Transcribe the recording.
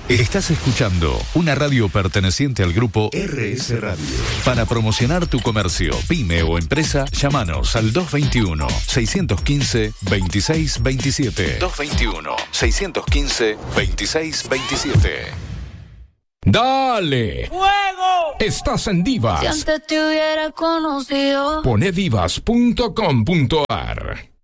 Estás escuchando una radio perteneciente al grupo RS Radio. Para promocionar tu comercio, pyme o empresa, llámanos al 221-615-2627. 221-615-2627. ¡Dale! ¡Fuego! Estás en Divas. Si antes te hubiera conocido. Pone divas.com.ar.